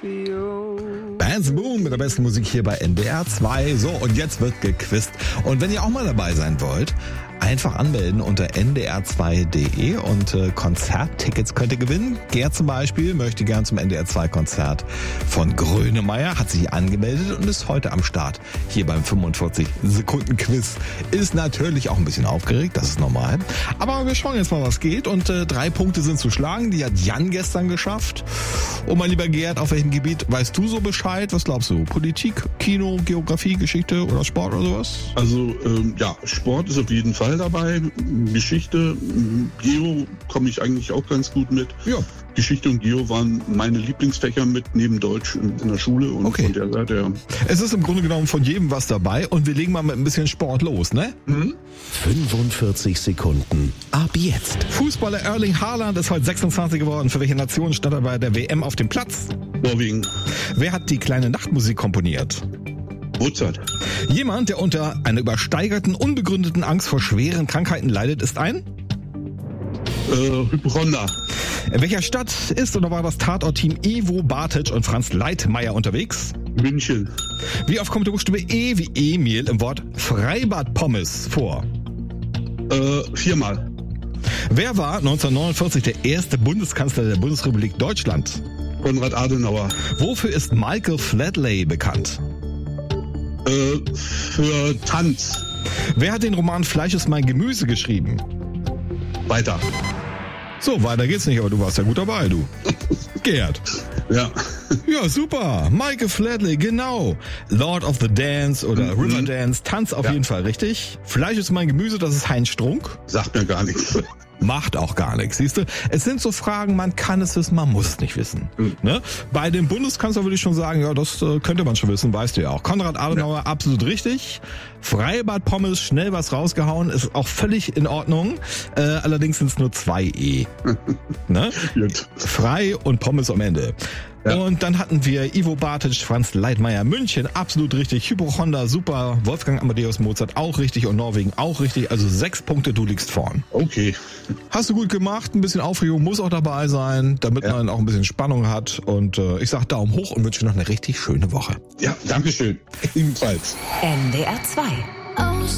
Bands Boom mit der besten Musik hier bei NDR 2. So, und jetzt wird gequizt. Und wenn ihr auch mal dabei sein wollt, einfach anmelden unter ndr2.de und Konzerttickets könnt ihr gewinnen. Gerd zum Beispiel möchte gern zum NDR 2 Konzert von Grönemeyer, hat sich angemeldet und ist heute am Start. Hier beim 45-Sekunden-Quiz. Ist natürlich auch ein bisschen aufgeregt, das ist normal. Aber wir schauen jetzt mal, was geht. Und 3 Punkte sind zu schlagen, die hat Jan gestern geschafft. Und mein lieber Gerd, auf welchem Gebiet weißt du so Bescheid? Was glaubst du? Politik, Kino, Geografie, Geschichte oder Sport oder sowas? Also ja, Sport ist auf jeden Fall dabei. Geschichte, Geo komme ich eigentlich auch ganz gut mit. Ja. Geschichte und Geo waren meine Lieblingsfächer mit neben Deutsch in der Schule. Und okay. Von der Seite, ja. Es ist im Grunde genommen von jedem was dabei und wir legen mal mit ein bisschen Sport los, ne? 45 Sekunden. Ab jetzt. Fußballer Erling Haaland ist heute 26 geworden. Für welche Nation stand er bei der WM auf dem Platz? Norwegen. Wer hat die kleine Nachtmusik komponiert? Mozart. Jemand, der unter einer übersteigerten, unbegründeten Angst vor schweren Krankheiten leidet, ist ein? Hypochonder. In welcher Stadt ist oder war das Tatortteam Ivo Bartic und Franz Leitmeier unterwegs? München. Wie oft kommt der Buchstabe E wie Emil im Wort Freibad-Pommes vor? 4-mal. Wer war 1949 der erste Bundeskanzler der Bundesrepublik Deutschland? Konrad Adenauer. Wofür ist Michael Flatley bekannt? Für Tanz. Wer hat den Roman Fleisch ist mein Gemüse geschrieben? Weiter. So, weiter geht's nicht, aber du warst ja gut dabei, du. Gerd. Ja. Ja, super. Michael Flatley, genau. Lord of the Dance oder Riverdance. Tanz auf jeden Fall, richtig? Fleisch ist mein Gemüse, das ist Heinz Strunk. Sagt mir gar nichts. Macht auch gar nichts, siehst du? Es sind so Fragen, man kann es wissen, man muss es nicht wissen. Ne? Bei dem Bundeskanzler würde ich schon sagen, ja, das könnte man schon wissen, weißt du ja auch. Konrad Adenauer, ja. Absolut richtig. Freibad Pommes, schnell was rausgehauen, ist auch völlig in Ordnung. Allerdings sind es nur 2 E. Ne? Frei und Pommes am Ende. Ja. Und dann hatten wir Ivo Bartic, Franz Leitmeier, München, absolut richtig. Hypochonder, super. Wolfgang Amadeus Mozart, auch richtig. Und Norwegen, auch richtig. Also 6 Punkte, du liegst vorn. Okay. Hast du gut gemacht. Ein bisschen Aufregung muss auch dabei sein, damit man auch ein bisschen Spannung hat. Und ich sag Daumen hoch und wünsche noch eine richtig schöne Woche. Ja, danke schön. Ebenfalls. NDR 2.